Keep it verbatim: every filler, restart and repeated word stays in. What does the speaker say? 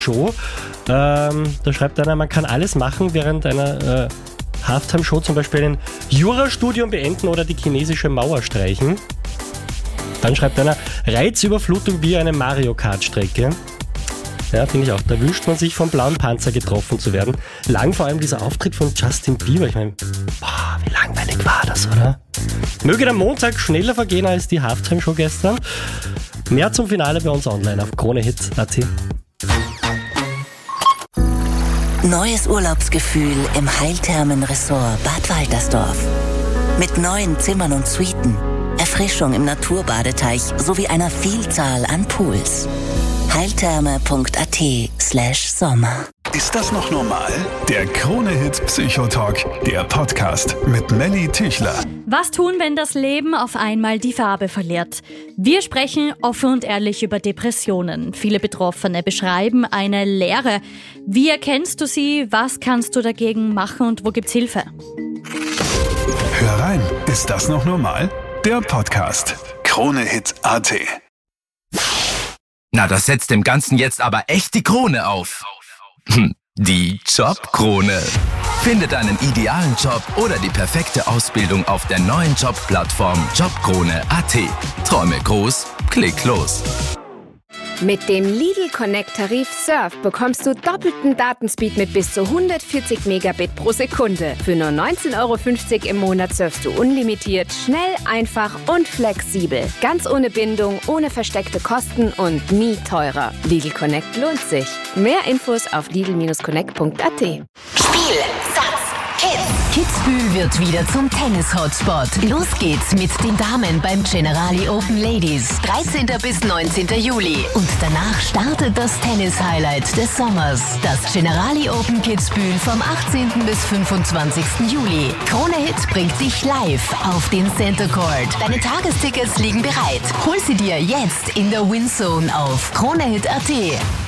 Show. Ähm, da schreibt einer, man kann alles machen während einer äh, Halftime-Show, zum Beispiel ein Jurastudium beenden oder die chinesische Mauer streichen. Dann schreibt einer, Reizüberflutung wie eine Mario-Kart-Strecke. Ja, finde ich auch. Da wünscht man sich vom blauen Panzer getroffen zu werden. Lang vor allem dieser Auftritt von Justin Bieber. Ich meine, boah, wie langweilig war das, oder? Möge der Montag schneller vergehen als die Halftime-Show gestern. Mehr zum Finale bei uns online auf kronehit punkt at. Neues Urlaubsgefühl im Heilthermen-Resort Bad Waltersdorf. Mit neuen Zimmern und Suiten, Erfrischung im Naturbadeteich sowie einer Vielzahl an Pools. heiltherme punkt at slash Sommer. Ist das noch normal? Der Krone-Hit Psychotalk, der Podcast mit Melly Tüchler. Was tun, wenn das Leben auf einmal die Farbe verliert? Wir sprechen offen und ehrlich über Depressionen. Viele Betroffene beschreiben eine Leere. Wie erkennst du sie? Was kannst du dagegen machen und wo gibt's Hilfe? Hör rein, ist das noch normal? Der Podcast. Krone-Hit punkt at. Na, das setzt dem Ganzen jetzt aber echt die Krone auf. Die Jobkrone. Finde deinen idealen Job oder die perfekte Ausbildung auf der neuen Jobplattform jobkrone punkt at. Träume groß, klick los. Mit dem Lidl Connect Tarif Surf bekommst du doppelten Datenspeed mit bis zu hundertvierzig Megabit pro Sekunde. Für nur neunzehn Euro fünfzig im Monat surfst du unlimitiert, schnell, einfach und flexibel. Ganz ohne Bindung, ohne versteckte Kosten und nie teurer. Lidl Connect lohnt sich. Mehr Infos auf lidl Bindestrich connect punkt at. Spiel, Satz, Kids. Kitzbühel wird wieder zum Tennis-Hotspot. Los geht's mit den Damen beim Generali Open Ladies. dreizehnten bis neunzehnten Juli. Und danach startet das Tennis-Highlight des Sommers. Das Generali Open Kitzbühel vom achtzehnten bis fünfundzwanzigsten Juli. Krone Hit bringt dich live auf den Center Court. Deine Tagestickets liegen bereit. Hol sie dir jetzt in der Winzone auf kronehit punkt at.